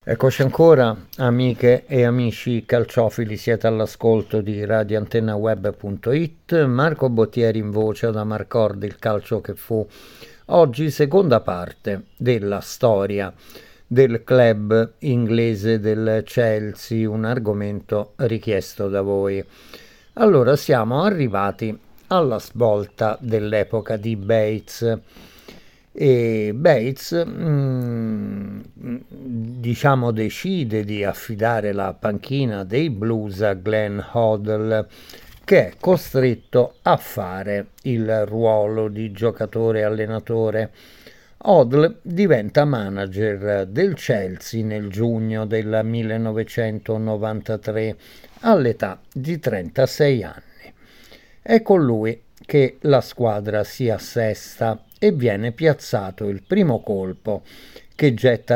Eccoci ancora, amiche e amici calciofili, siete all'ascolto di radioantennaweb.it. Marco Bottieri in voce da Marcord, il calcio che fu. Oggi seconda parte della storia del club inglese del Chelsea, un argomento richiesto da voi. Allora siamo arrivati alla svolta dell'epoca di Bates. E Bates, diciamo, decide di affidare la panchina dei Blues a Glenn Hoddle, che è costretto a fare il ruolo di giocatore-allenatore. Hoddle diventa manager del Chelsea nel giugno del 1993 all'età di 36 anni. È con lui che la squadra si assesta e viene piazzato il primo colpo che getta